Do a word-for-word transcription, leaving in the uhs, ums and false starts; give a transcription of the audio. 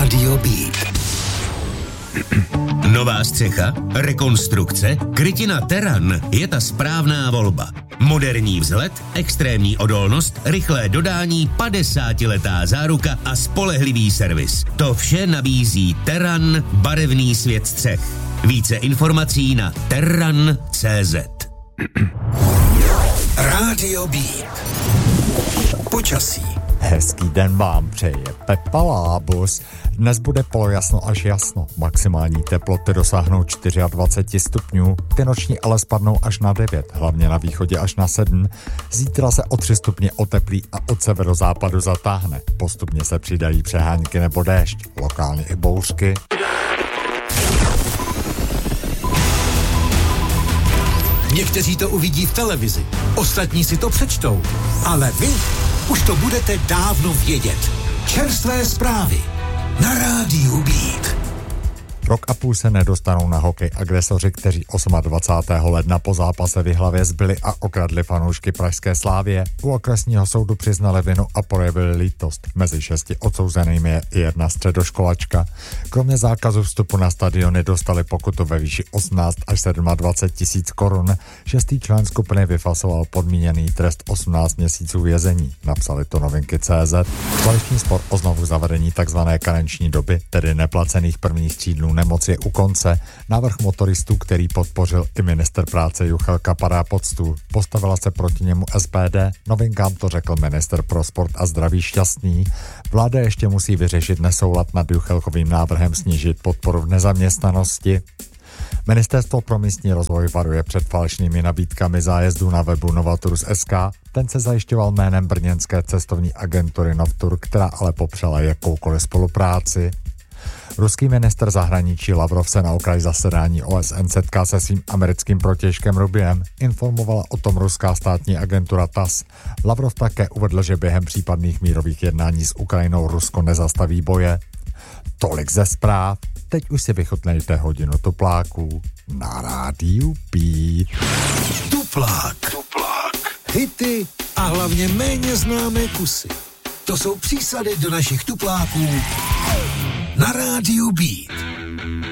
Rádio Beat. Nová střecha, rekonstrukce, krytina Terran je ta správná volba. Moderní vzhled, extrémní odolnost, rychlé dodání, padesátiletá záruka a spolehlivý servis. To vše nabízí Terran, barevný svět střech. Více informací na terran tečka cé zet. Rádio Beat. Počasí. Hezký den vám přeje Pepa Lábus. Dnes bude polojasno až jasno. Maximální teploty dosáhnou dvacet čtyři stupňů, ty noční ale spadnou až na devět, hlavně na východě až na sedm. Zítra se o tři stupně oteplí a od severozápadu zatáhne. Postupně se přidají přehánky nebo déšť, lokálně i bouřky. Někteří to uvidí v televizi, ostatní si to přečtou, ale vy už to budete dávno vědět. Čerstvé zprávy na Rádiu Beat. Rok a půl se nedostanou na hokej agresoři, kteří dvacátého osmého ledna po zápase v Jihlavě zbyli a okradli fanoušky pražské Slávie. U okresního soudu přiznali vinu a projevili lítost. Mezi šesti odsouzenými je i jedna středoškolačka. Kromě zákazu vstupu na stadiony dostali pokutu ve výši osmnáct až dvacet sedm tisíc korun. Šestý člen skupiny vyfasoval podmíněný trest osmnáct měsíců vězení. Napsali to novinky tečka cé zet. Koaliční spor o znovu zavedení takzvané karenční doby, tedy neplacených prvních tří dnů nemoci je u konce. Návrh motoristů, který podpořil i minister práce Juchelka, padá pod stůl. Postavila se proti němu es pé dé. Novinkám to řekl minister pro sport a zdraví Šťastný. Vláda ještě musí vyřešit nesoulad nad Juchelkovým návrhem snížit podporu v nezaměstnanosti. Ministerstvo pro místní rozvoj varuje před falšnými nabídkami zájezdů na webu Novaturus tečka es ká. Ten se zajišťoval jménem brněnské cestovní agentury Novtur, která ale popřela jakoukoliv spolupráci. Ruský ministr zahraničí Lavrov se na okraji zasedání ó es en setká se svým americkým protějškem Rubiem. Informovala o tom ruská státní agentura TASS. Lavrov také uvedl, že během případných mírových jednání s Ukrajinou Rusko nezastaví boje. Tolik ze zpráv. Teď už si vychutnejte hodinu tupláků na Rádiu Beat. Tuplák. Tuplák. Hity a hlavně méně známé kusy. To jsou přísady do našich tupláků na Rádiu Beat.